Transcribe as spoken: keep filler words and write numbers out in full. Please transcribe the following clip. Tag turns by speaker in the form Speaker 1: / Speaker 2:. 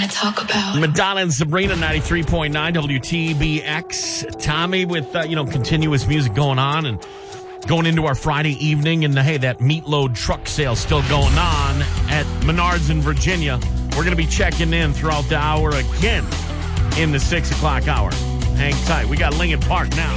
Speaker 1: talk about?
Speaker 2: Madonna and Sabrina, ninety-three point nine W T B X. Tommy with, uh, you know, continuous music going on and going into our Friday evening. And, uh, hey, that meatload truck sale still going on at Menards in Virginia. We're going to be checking in throughout the hour again in the six o'clock hour. Hang tight. We got Lincoln Park now.